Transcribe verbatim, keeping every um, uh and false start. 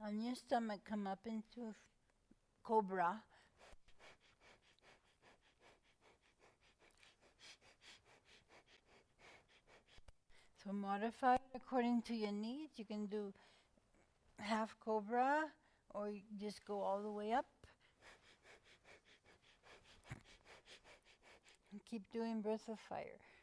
On your stomach, come up into f- cobra. So modify it according to your needs. You can do half cobra or you just go all the way up. And keep doing breath of fire.